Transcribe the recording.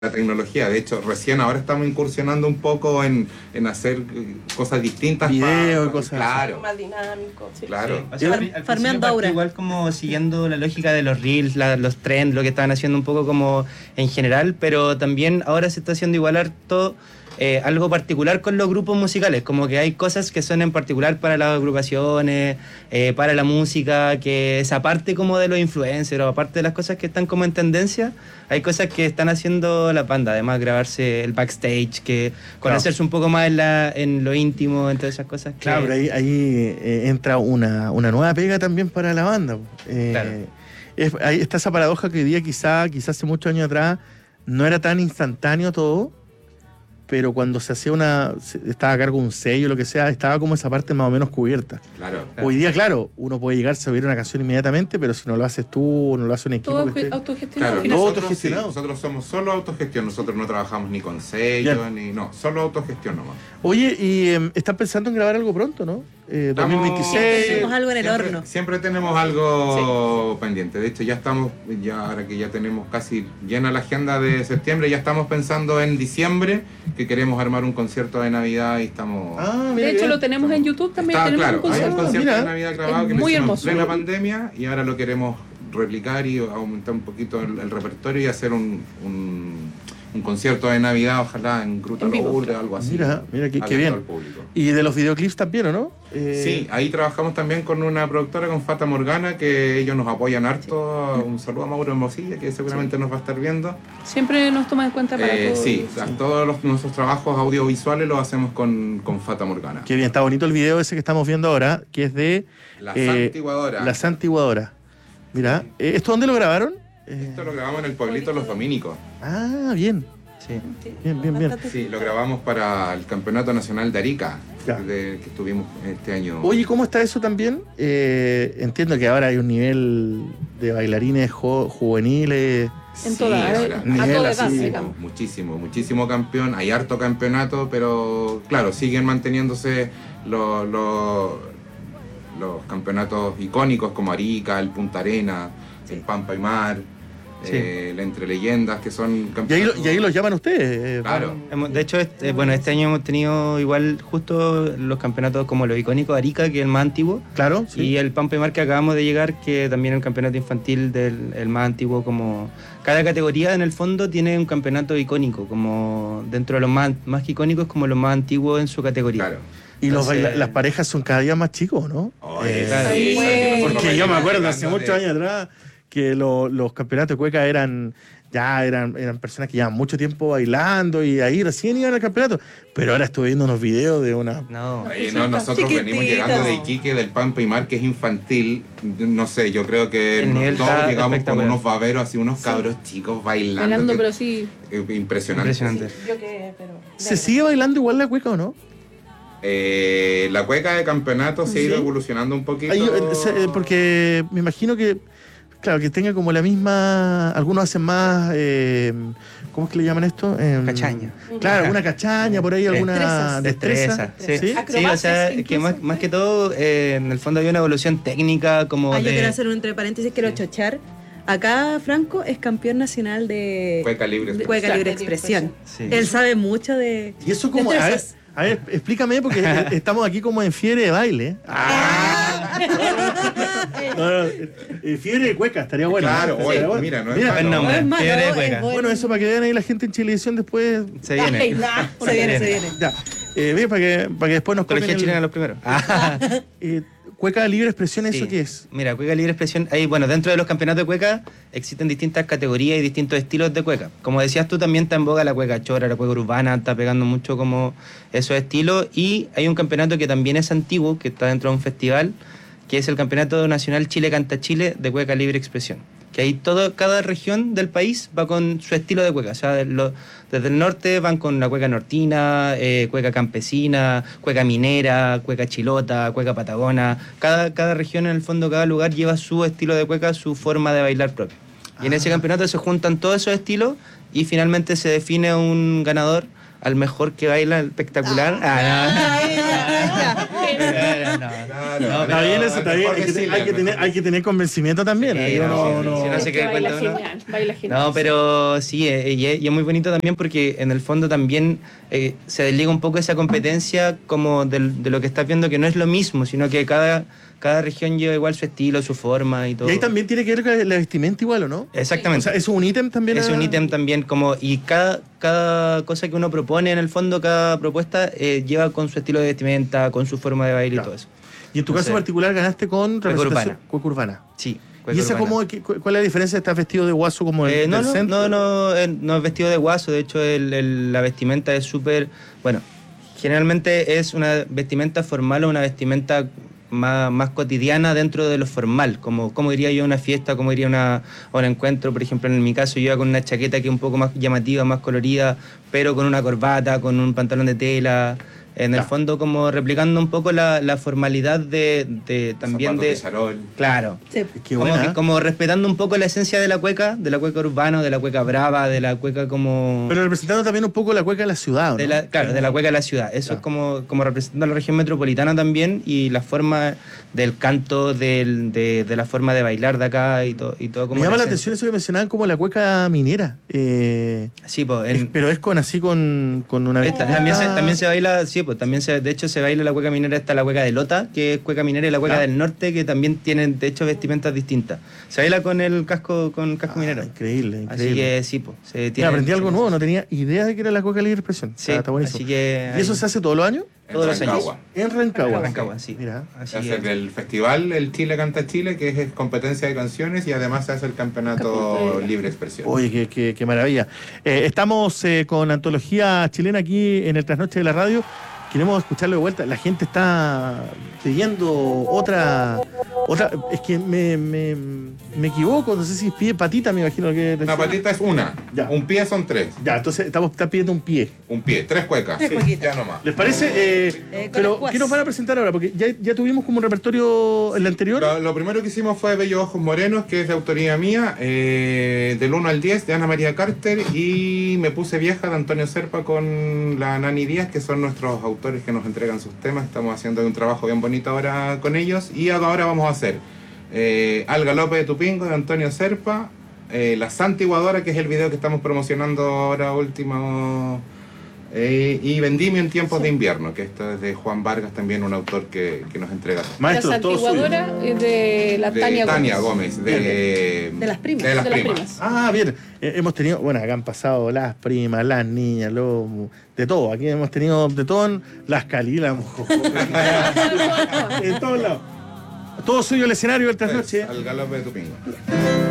la tecnología. De hecho, recién ahora estamos incursionando un poco en hacer cosas distintas. Video y cosas claro. Más dinámico. Sí. Claro. Sí. O sea, al Farmeando principio aura. igual como siguiendo la lógica de los reels, los trends, lo que estaban haciendo un poco como en general, pero también ahora se está haciendo igual harto algo particular con los grupos musicales, como que hay cosas que son en particular para las agrupaciones, para la música, que es aparte como de los influencers o aparte de las cosas que están como en tendencia, hay cosas que están haciendo la banda, además grabarse el backstage, que conocerse un poco más en lo íntimo, entre esas cosas. Claro, pero ahí entra una nueva pega también para la banda. Claro. Ahí está esa paradoja que hoy día quizás hace muchos años atrás no era tan instantáneo todo, pero cuando se hacía estaba a cargo de un sello, lo que sea, estaba como esa parte más o menos cubierta. Claro. Hoy día, claro, uno puede llegar a saber una canción inmediatamente, pero si no lo haces tú, no lo hace un equipo. Todo que esté- autogestionado. Claro, todo nosotros, autogestionado. nosotros somos solo autogestión, nosotros no trabajamos ni con sello, solo autogestión nomás. Oye, y están pensando en grabar algo pronto, ¿no? 2026. Tenemos algo en el siempre, horno. Siempre tenemos algo pendiente. De hecho, ahora que ya tenemos casi llena la agenda de septiembre, ya estamos pensando en diciembre, que queremos armar un concierto de Navidad y estamos... Ah, mira De hecho, bien. lo tenemos en YouTube también. Está Tenemos claro, un hay un concierto. concierto mira, de Navidad grabado es que lo muy hicimos hermoso. en plena pandemia y ahora lo queremos replicar y aumentar un poquito el repertorio y hacer un concierto de Navidad, ojalá en Gruta En vivo. Lourdes o algo así. Mira, qué abierto bien. al público. Y de los videoclips también, ¿o no? Sí, ahí trabajamos también con una productora, con Fata Morgana, que ellos nos apoyan harto. Un saludo a Mauro Hermosilla, que seguramente nos va a estar viendo. Siempre nos toman en cuenta para todo. Sí, o sea, todos nuestros trabajos audiovisuales los hacemos con Fata Morgana. Qué bien, está bonito el video ese que estamos viendo ahora, que es de La Santiguadora. La Santiguadora. Mira, ¿esto dónde lo grabaron? Esto lo grabamos en el pueblito Los Dominicos. Ah, bien. Sí. Bien. Sí, lo grabamos para el Campeonato Nacional de Arica, Ya. que estuvimos este año. Oye, ¿cómo está eso también? Entiendo que ahora hay un nivel de bailarines juveniles. En toda, ahora. a Nivel toda así, edad, sí. digamos. Muchísimo campeón. Hay harto campeonato, pero claro, siguen manteniéndose los campeonatos icónicos como Arica, el Punta Arena, el Pampa y Mar, Sí. la Entre Leyendas, que son Y ahí, campeonatos. y ahí los llaman ustedes. Claro. De hecho, este año hemos tenido igual justo los campeonatos como los icónicos Arica, que es el más antiguo, Claro, sí. y el Pampa y Mar que acabamos de llegar, que también es el campeonato infantil el más antiguo. Como cada categoría en el fondo tiene un campeonato icónico, como dentro de los más icónicos, como los más antiguos en su categoría. Claro. Y Entonces- las parejas son cada día más chicos, ¿no? Oye, claro. sí, Bueno. Porque yo me acuerdo hace Llegando muchos años atrás que los campeonatos de cueca eran personas que llevaban mucho tiempo bailando y ahí recién iban al campeonato. Pero ahora estuve viendo unos videos de una... No, Oye, no, nosotros venimos Chiquititos. llegando de Iquique, del Pampa y Mar, que es infantil. No sé, yo creo que El nivel todos está llegamos con espectacular. unos baberos, así unos cabros chicos bailando. Bailando, que- pero sí. Impresionante. Yo que, pero. ¿Se sigue bailando igual la cueca o no? La cueca de campeonato se ha ido Sí. evolucionando un poquito. Porque me imagino que, claro, que tenga como la misma... Algunos hacen más... ¿cómo es que le llaman esto? Cachaña. Claro, alguna cachaña, por ahí alguna destreza. Sí, ¿Sí? sí, o sea, Acrobacias que incluso. más que todo, en el fondo había una evolución técnica como Yo de... quiero hacer un entre paréntesis, quiero chochar. Acá Franco es campeón nacional de Cueca libre. de Cueca Claro, Libre libre Expresión. Sí. Él sabe mucho de... Y eso como... destrezas. A ver, explícame, porque estamos aquí como en fiebre de baile. Fiebre de cueca, estaría bueno. Claro, ¿no? oye, Estaría bueno. mira, no es Mira, malo. el nombre. No es malo, Fiebre de es cueca. bueno. bueno, eso para que vean ahí la gente en Chilevisión después. Se viene. Ay, nah. Se viene. Ya. Bien, para que después nos Colegio copien chilena el- los primeros. Cueca Libre Expresión, ¿eso Sí. qué es? Mira, cueca libre expresión. Ahí, bueno, dentro de los campeonatos de cueca existen distintas categorías y distintos estilos de cueca. Como decías tú, también está en boga la cueca chora, la cueca urbana, está pegando mucho como esos estilos. Y hay un campeonato que también es antiguo, que está dentro de un festival, que es el Campeonato Nacional Chile Canta Chile de Cueca Libre Expresión. Que ahí cada región del país va con su estilo de cueca. O sea, desde el norte van con la cueca nortina, cueca campesina, cueca minera, cueca chilota, cueca patagona. Cada región, en el fondo, cada lugar lleva su estilo de cueca, su forma de bailar propia. Y en ese campeonato se juntan todos esos estilos y finalmente se define un ganador al mejor que baila espectacular. Claro, Está bien eso, está bien. mejor Hay que, decirle, hay que tener, mejor. hay que tener convencimiento también. Sí, ¿eh? Yo no, no- si no no- se queda baila cuenta uno. genial, baila genial. No, pero sí, y es muy bonito también porque en el fondo también se desliga un poco esa competencia como de lo que estás viendo, que no es lo mismo, sino que cada región lleva igual su estilo, su forma y todo. Y ahí también tiene que ver con la vestimenta igual, ¿o no? O Exactamente. sea, es un ítem también. Es un ítem también como, y cada cosa que uno propone en el fondo, cada propuesta lleva con su estilo de vestimenta, con su forma de baile Claro. y todo eso. Y en tu Entonces, caso particular ganaste con Cueca representación urbana. cueca urbana. Sí. ¿Y esa cuál es la diferencia? ¿Estás vestido de guaso como el No, del no, centro? no es vestido de guaso, de hecho la vestimenta es súper, bueno, generalmente es una vestimenta formal o una vestimenta más cotidiana dentro de lo formal, como iría yo a una fiesta, como iría a un encuentro, por ejemplo en mi caso yo iba con una chaqueta que es un poco más llamativa, más colorida, pero con una corbata, con un pantalón de tela, en el fondo como replicando un poco la formalidad de también Zapatos de... de charol. Claro. Sí. Qué Como, buena. ¿eh? como respetando un poco la esencia de la cueca urbana, de la cueca brava, de la cueca como... Pero representando también un poco la cueca de la ciudad, ¿o de no? claro, de la cueca de la ciudad. Eso Claro. es como representando a la región metropolitana también y la forma del canto, de la forma de bailar de acá y todo como Me llama la esencia. atención eso que mencionaban como la cueca minera. Sí, pues Pero es con así con una vestimenta... también se baila, sí, pues también de hecho se baila la cueca minera, está la cueca de Lota, que es cueca minera, y la cueca Ah. del norte, que también tienen de hecho vestimentas distintas. Se baila con el casco minero. Increíble, Así increíble. que sí, pues. Mira, aprendí algo nuevo, no tenía idea de que era la cueca libre expresión. Sí, Está buenísimo. así que... ¿Y eso se hace todos los años? Todos los años. Rancagua. En Rancagua. Rancagua, sí. Mira. Así Se hace que- el festival, el Chile Canta Chile, que es competencia de canciones, y además se hace el campeonato libre expresión. Oye, qué maravilla. Estamos con Antología Chilena aquí en el Trasnoche de la Radio. Queremos escucharlo de vuelta. La gente está pidiendo otra. Es que me equivoco, no sé si pide patita, me imagino que. Una patita es una, Ya. un pie son tres. Ya, entonces están pidiendo un pie. Un pie, tres cuecas. Tres cuequitas. Ya nomás. ¿Les parece? con Pero, ascuas. ¿qué nos van a presentar ahora? Porque ya tuvimos como un repertorio en la anterior. Lo primero que hicimos fue Bellos Ojos Morenos, que es de autoría mía, del 1 al 10 de Ana María Carter, y Me Puse Vieja de Antonio Serpa con la Nani Díaz, que son nuestros autores que nos entregan sus temas. Estamos haciendo un trabajo bien bonito ahora con ellos, y ahora vamos a hacer Al Galope de Tupingo de Antonio Serpa, La Santiguadora, que es el video que estamos promocionando ahora último, y Vendimio en tiempos de invierno, que esto es de Juan Vargas, también un autor que nos entrega. Maestro, la todo suyo. santiguadora es de la De Tania Gómez, De las primas. De las De las primas. primas. Ah, bien. Hemos tenido, bueno, acá han pasado las primas, las niñas, de todo. Aquí hemos tenido de todo, las Calilas, en todos lados. Todo suyo el escenario del trasnoche. Al Galope de Tupingo.